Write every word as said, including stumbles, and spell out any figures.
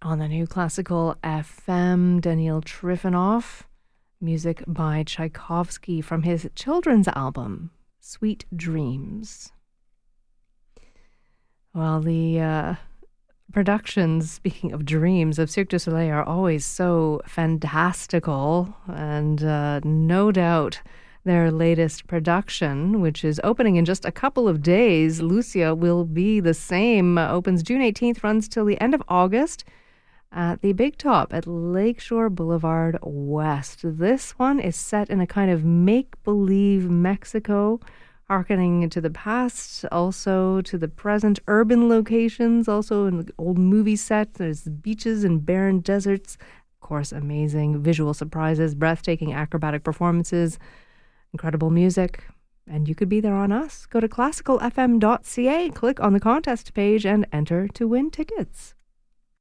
On the new Classical F M, Daniil Trifonov, music by Tchaikovsky from his children's album, Sweet Dreams. Well, the uh, productions, speaking of dreams, of Cirque du Soleil are always so fantastical, and uh, no doubt their latest production, which is opening in just a couple of days, Lucia, will be the same. Uh, opens June eighteenth, runs till the end of August at the Big Top at Lakeshore Boulevard West. This one is set in a kind of make-believe Mexico, harkening to the past, also to the present, urban locations, also in the old movie set. There's beaches and barren deserts. Of course, amazing visual surprises, breathtaking acrobatic performances, incredible music. And you could be there on us. Go to classical f m dot c a, click on the contest page, and enter to win tickets.